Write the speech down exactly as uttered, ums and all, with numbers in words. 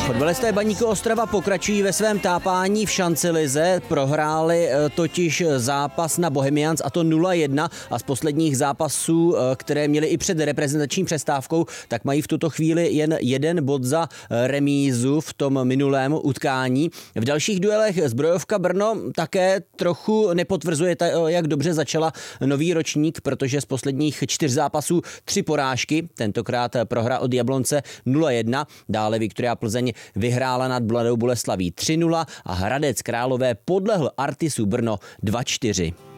Fotbalisté Baníku Ostrava pokračují ve svém tápání v šancelize, prohráli totiž zápas na Bohemians a to nula jedna a z posledních zápasů, které měli i před reprezentační přestávkou, tak mají v tuto chvíli jen jeden bod za remízu v tom minulém utkání. V dalších duelech Zbrojovka Brno také trochu nepotvrzuje, jak dobře začala nový ročník, protože z posledních čtyř zápasů tři porážky, tentokrát prohra od Jablonce nula jedna, dále Viktoria Plzeň vyhrála nad Mladou Boleslaví tři nula a Hradec Králové podlehl Artisu Brno dva čtyři.